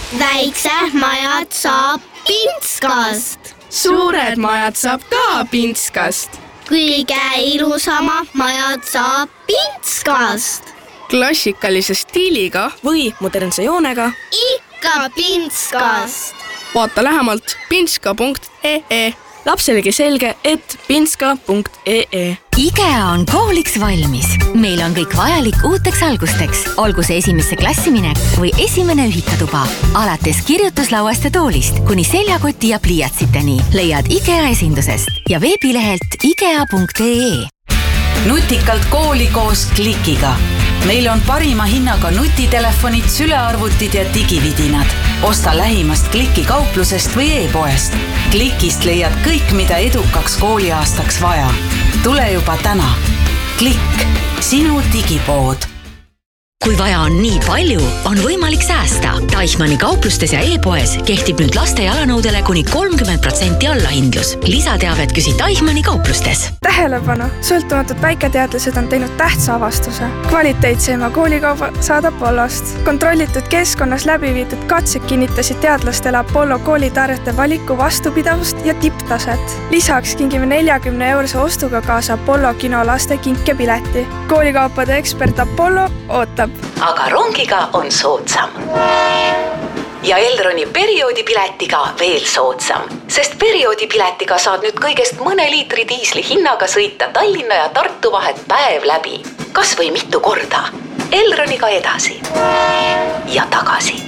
Väiksed majad saab Pintskast. Suured majad saab ka Pintskast. Kõige ilusamad majad saab Pintskast. Klassikalise stiiliga või modernse joonega ikka Pintskast. Vaata lähemalt pintska.ee. Lapselegi selge, et pintska.ee. IKEA on kooliks valmis. Meil on kõik vajalik uuteks algusteks, olgu see esimesse klassiminek või esimene ühikatuba. Alates kirjutuslauast ja toolist kuni seljakoti ja pliiatsiteni leiad IKEA esindusest ja veebilehelt ikea.ee. Nutikalt kooli koos Klikiga. Meil on parima hinnaga nutitelefonid, sülearvutid ja digividinad. Osta lähimast Kliki kauplusest või e-poest. Klikist leiad kõik, mida edukaks kooliaastaks vaja. Tule juba täna. Klikk, sinu digipood. Kui vaja on nii palju, on võimalik säästa. Deichmanni kauplustes ja e-poes kehtib nüüd laste jalanõudele kuni 30% allahindlus. Lisateavet küsi Deichmanni kauplustes. Tähelepanu! Sõltumatud väiketeadlased on teinud tähtsa avastuse. Kvaliteetseima koolikauba saad Apollost. Kontrollitud keskkonnas läbi viidud katsed kinnitasid teadlastele Apollo koolitarjete valiku vastupidavust ja tipptaset. Lisaks kingime 40-eurose ostuga kaasa Apollo kino laste kinkepileti. Koolikaupade ekspert Apollo ootab. Aga rongiga on soodsam. Ja Elroni perioodipiletiga veel soodsam, sest perioodipiletiga saad nüüd kõigest mõne liitri diisli hinnaga sõita Tallinna ja Tartu vahet päev läbi. Kas või mitu korda. Elroniga edasi ja tagasi.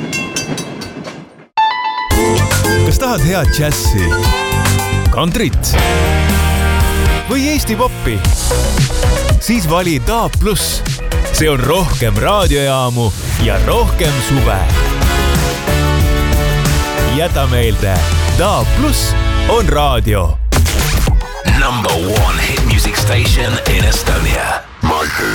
Kas tahad head džässi, kantrit või Eesti poppi? Siis vali DAB+. See on rohkem raadiojaamu ja rohkem suve. Jäta meelde, DAB+ on raadio. #1 hit music station in Estonia.